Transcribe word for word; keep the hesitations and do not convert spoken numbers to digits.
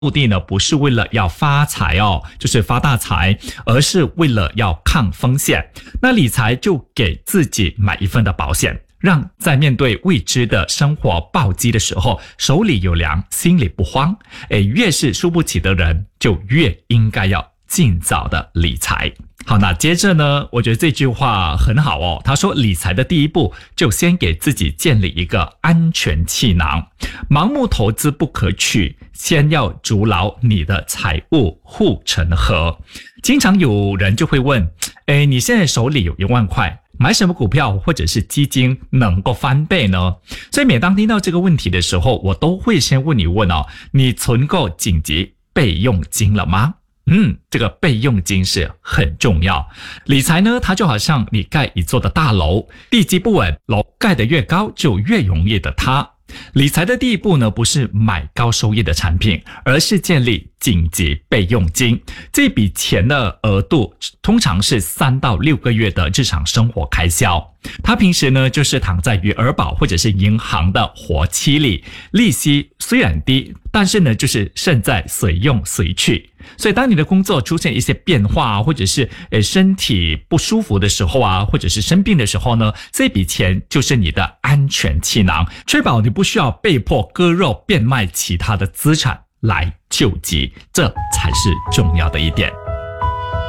目的呢不是为了要发财哦，就是发大财，而是为了要抗风险。那理财就给自己买一份的保险，让在面对未知的生活暴击的时候，手里有粮，心里不慌。诶，越是输不起的人，就越应该要尽早的理财。好，那接着呢，我觉得这句话很好哦。他说，理财的第一步就先给自己建立一个安全气囊，盲目投资不可取，先要筑牢你的财务护城河。经常有人就会问，诶，你现在手里有一万块，买什么股票或者是基金能够翻倍呢？所以每当听到这个问题的时候，我都会先问你问哦，你存够紧急备用金了吗？嗯，这个备用金是很重要。理财呢，它就好像你盖一座的大楼，地基不稳，楼盖得越高就越容易的塌。理财的第一步呢，不是买高收益的产品，而是建立紧急备用金。这笔钱的额度通常是三到六个月的日常生活开销。它平时呢就是躺在余额宝或者是银行的活期里，利息虽然低，但是呢就是胜在随用随去。所以当你的工作出现一些变化，或者是呃身体不舒服的时候啊，或者是生病的时候呢，这笔钱就是你的安全气囊，确保你不需要被迫割肉变卖其他的资产来救急，这才是重要的一点。